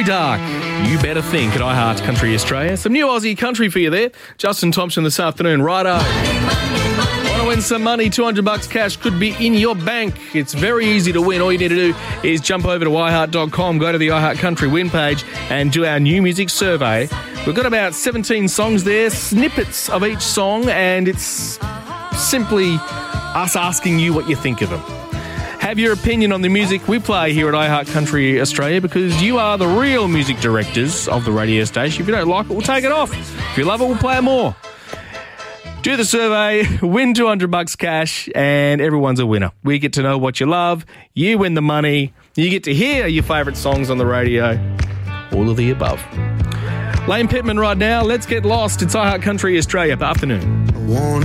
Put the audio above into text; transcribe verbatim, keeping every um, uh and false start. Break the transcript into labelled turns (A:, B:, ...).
A: Very Dark. You Better Think at iHeart Country Australia. Some new Aussie country for you there. Justin Thompson this afternoon. Righto. Want to win some money? two hundred bucks cash could be in your bank. It's very easy to win. All you need to do is jump over to i heart dot com, go to the iHeart Country win page and do our new music survey. We've got about seventeen songs there, snippets of each song, and it's simply us asking you what you think of them. Have your opinion on the music we play here at iHeart Country Australia, because you are the real music directors of the radio station. If you don't like it, we'll take it off. If you love it, we'll play it more. Do the survey, win two hundred bucks cash, and everyone's a winner. We get to know what you love, you win the money, you get to hear your favourite songs on the radio, all of the above. Lane Pittman right now, Let's Get Lost. It's iHeart Country Australia. Afternoon.